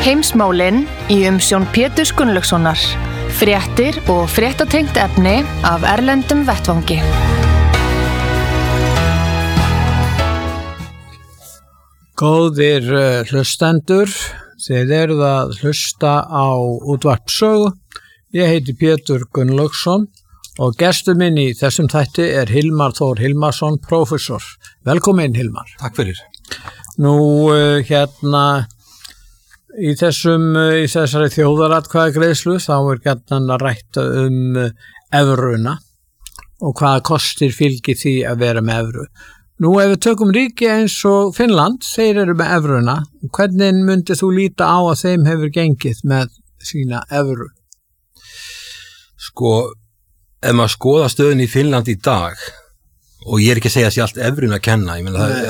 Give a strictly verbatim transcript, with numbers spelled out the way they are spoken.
Heimsmálin í umsjón Péturs Gunnlaugssonar. Fréttir og fréttatengt efni af erlendum vettvangi. Góðir hlustendur, þið eruð að hlusta á útvarp Sögu. Ég heiti Pétur Gunnlaugsson og gestur minn í þessum þætti er Hilmar Þór Hilmarsson, prófessor. Velkomin, Hilmar. Takk fyrir. Nú, hérna, í þessum, í þessari þjóðaratkvæðagreiðslu þá er gjarnan að rætta um evruna og hvaða kostir fylgir því að vera með evru. Nú, ef við tökum ríki eins og Finnland, þeir eru með evruna. Hvernig myndið þú líta á að þeim hefur gengið með sína evru? Sko, ef maður skoða stöðun í Finnland í dag, og ég er ekki að segja að sé allt evrun að kenna, ég meina það